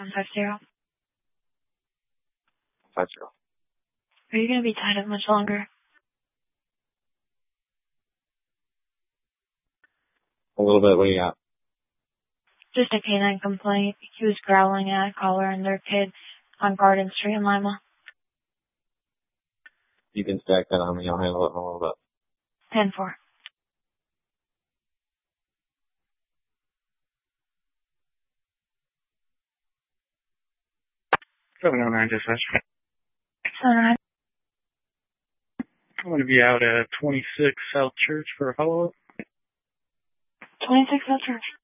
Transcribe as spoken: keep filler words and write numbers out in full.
one five zero. Five zero. Are you going to be tied up much longer? A little bit. What do you got? Just a canine complaint. He was growling at a caller and their kid on Garden Street in Lima. You can stack that on me. I'll handle it in a little bit. ten four. seven oh nine dispatch. seven oh nine. I'm going to be out at twenty-six South Church for a follow-up. twenty-six South Church.